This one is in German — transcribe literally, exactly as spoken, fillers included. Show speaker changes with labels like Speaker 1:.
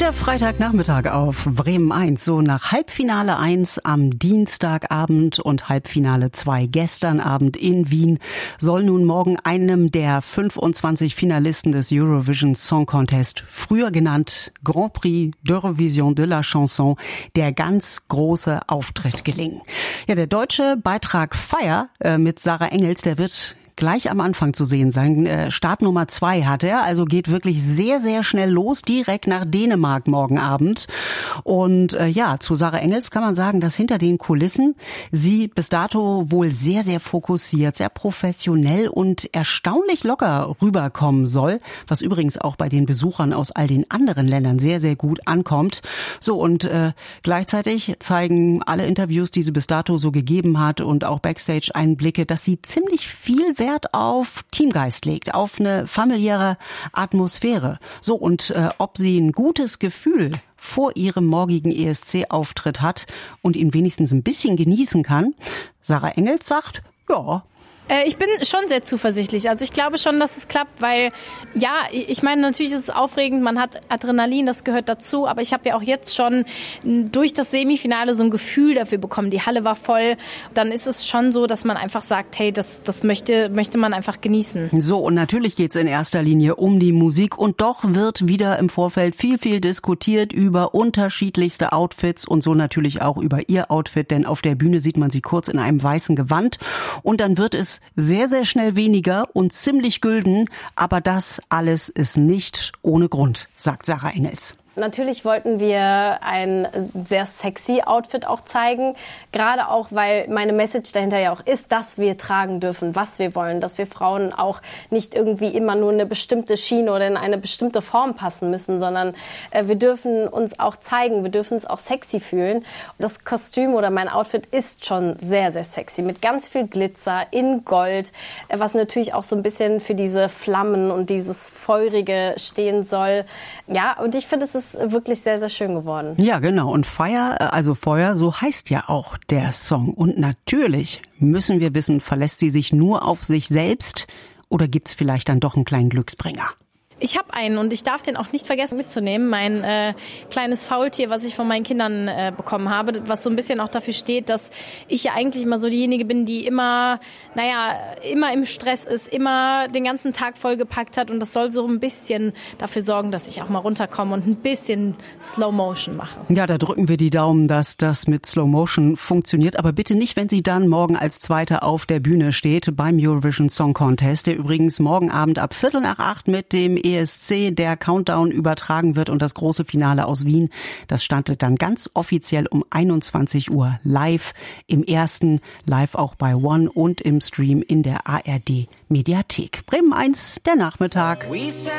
Speaker 1: Der Freitagnachmittag auf Bremen eins, so nach Halbfinale eins am Dienstagabend und Halbfinale zwei gestern Abend in Wien, soll nun morgen einem der fünfundzwanzig Finalisten des Eurovision Song Contest, früher genannt Grand Prix d'Eurovision de la Chanson, der ganz große Auftritt gelingen. Ja, der deutsche Beitrag Fire äh, mit Sarah Engels, der wird gleich am Anfang zu sehen sein. Äh, Start Nummer zwei hat er, also geht wirklich sehr, sehr schnell los, direkt nach Dänemark morgen Abend. Und äh, ja, zu Sarah Engels kann man sagen, dass hinter den Kulissen sie bis dato wohl sehr, sehr fokussiert, sehr professionell und erstaunlich locker rüberkommen soll, was übrigens auch bei den Besuchern aus all den anderen Ländern sehr, sehr gut ankommt. So, und äh, gleichzeitig zeigen alle Interviews, die sie bis dato so gegeben hat und auch Backstage-Einblicke, dass sie ziemlich viel Wert auf Teamgeist legt, auf eine familiäre Atmosphäre. So, und äh, ob sie ein gutes Gefühl vor ihrem morgigen E S C-Auftritt hat und ihn wenigstens ein bisschen genießen kann, Sarah Engels sagt, ja,
Speaker 2: Ich bin schon sehr zuversichtlich. Also ich glaube schon, dass es klappt, weil ja, ich meine, natürlich ist es aufregend, man hat Adrenalin, das gehört dazu, aber ich habe ja auch jetzt schon durch das Semifinale so ein Gefühl dafür bekommen. Die Halle war voll. Dann ist es schon so, dass man einfach sagt, hey, das, das möchte, möchte man einfach genießen.
Speaker 1: So, und natürlich geht's in erster Linie um die Musik und doch wird wieder im Vorfeld viel, viel diskutiert über unterschiedlichste Outfits und so natürlich auch über ihr Outfit, denn auf der Bühne sieht man sie kurz in einem weißen Gewand und dann wird es sehr, sehr schnell weniger und ziemlich gülden, aber das alles ist nicht ohne Grund, sagt Sarah Engels.
Speaker 3: Natürlich wollten wir ein sehr sexy Outfit auch zeigen, gerade auch, weil meine Message dahinter ja auch ist, dass wir tragen dürfen, was wir wollen, dass wir Frauen auch nicht irgendwie immer nur eine bestimmte Schiene oder in eine bestimmte Form passen müssen, sondern äh, wir dürfen uns auch zeigen, wir dürfen uns auch sexy fühlen. Das Kostüm oder mein Outfit ist schon sehr, sehr sexy, mit ganz viel Glitzer in Gold, äh, was natürlich auch so ein bisschen für diese Flammen und dieses Feurige stehen soll. Ja, und ich finde, es ist wirklich sehr, sehr schön geworden.
Speaker 1: Ja, genau. Und Fire, also Feuer, so heißt ja auch der Song. Und natürlich müssen wir wissen, verlässt sie sich nur auf sich selbst oder gibt's vielleicht dann doch einen kleinen Glücksbringer?
Speaker 2: Ich habe einen und ich darf den auch nicht vergessen mitzunehmen. Mein äh, kleines Faultier, was ich von meinen Kindern äh, bekommen habe, was so ein bisschen auch dafür steht, dass ich ja eigentlich immer so diejenige bin, die immer, naja, immer im Stress ist, immer den ganzen Tag vollgepackt hat und das soll so ein bisschen dafür sorgen, dass ich auch mal runterkomme und ein bisschen Slow Motion mache.
Speaker 1: Ja, da drücken wir die Daumen, dass das mit Slow Motion funktioniert, aber bitte nicht, wenn sie dann morgen als Zweite auf der Bühne steht beim Eurovision Song Contest, der übrigens morgen Abend ab Viertel nach acht mit dem E S C der Countdown übertragen wird und das große Finale aus Wien, das startet dann ganz offiziell um einundzwanzig Uhr live im ersten, live auch bei One und im Stream in der A R D Mediathek. Bremen eins, der Nachmittag.